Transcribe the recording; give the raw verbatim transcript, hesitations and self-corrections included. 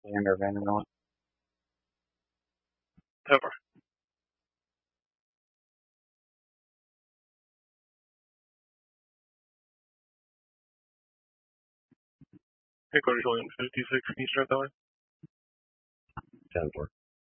Xander Vanderbilt. Pepper. Headquarters only fifty-six. Can you start that way? ten four.